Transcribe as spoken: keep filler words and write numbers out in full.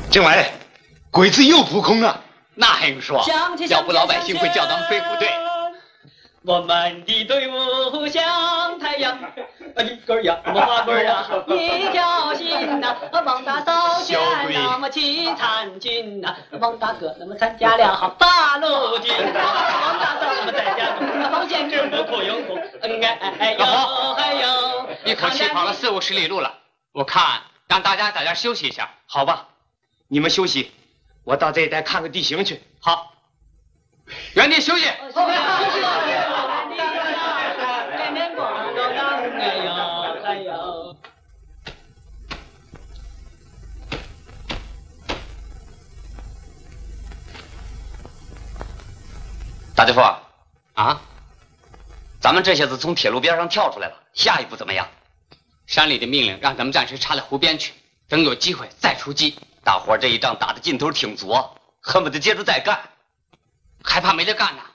政委，鬼子又扑空了。 那还用说？要不老百姓会叫咱们飞虎队。 我们的队伍像太阳，一根呀，我们花棍呀，一条心呐，王大嫂见那么齐参军呐，王大哥那么参加了八路军，王大嫂那么在家中，方先知不苦有苦，嗯哎哎呦哎呦， 一口气跑了四五十里路了，我看让大家在这休息一下， 好吧？你们休息，我到这一带看看地形去。 好，原地休息。大舅父啊，咱们这下子从铁路边上跳出来了，下一步怎么样？山里的命令让咱们暂时插在湖边去，等有机会再出击。大伙这一仗打的劲头挺足，恨不得接着再干，还怕没得干呢。